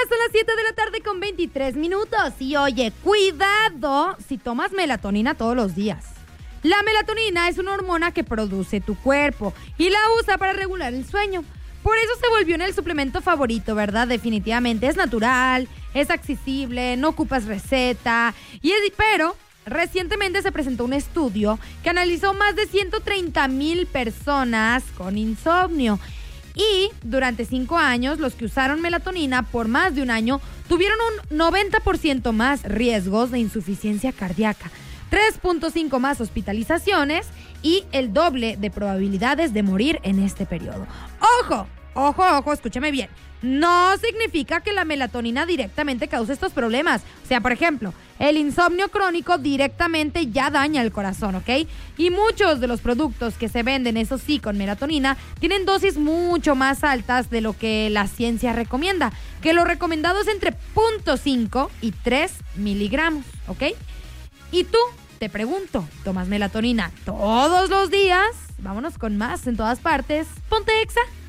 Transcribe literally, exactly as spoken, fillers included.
son las siete de la tarde con veintitrés minutos. Y oye, cuidado si tomas melatonina todos los días. La melatonina es una hormona que produce tu cuerpo y la usa para regular el sueño. Por eso se volvió en el suplemento favorito, ¿verdad? Definitivamente es natural, es accesible, no ocupas receta. Y es, pero recientemente se presentó un estudio que analizó más de ciento treinta mil personas con insomnio. Y durante cinco años, los que usaron melatonina por más de un año tuvieron un noventa por ciento más riesgos de insuficiencia cardíaca, tres punto cinco más hospitalizaciones y el doble de probabilidades de morir en este periodo. ¡Ojo! Ojo, ojo, escúchame bien. No significa que la melatonina directamente cause estos problemas. O sea, por ejemplo, el insomnio crónico directamente ya daña el corazón, ¿ok? Y muchos de los productos que se venden, eso sí, con melatonina, tienen dosis mucho más altas de lo que la ciencia recomienda, que lo recomendado es entre cero punto cinco y tres miligramos, ¿ok? Y tú, te pregunto, ¿tomas melatonina todos los días? Vámonos con más en todas partes. Ponte Exa.